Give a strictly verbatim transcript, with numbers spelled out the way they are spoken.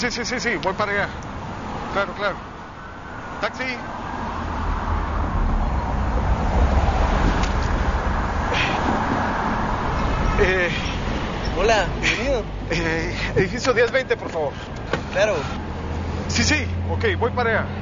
sí, sí, sí, sí, voy para allá. Claro, claro. Taxi. Eh, Hola, bienvenido. eh, edificio diez veinte, por favor. Claro. Sí, sí, ok, voy para allá.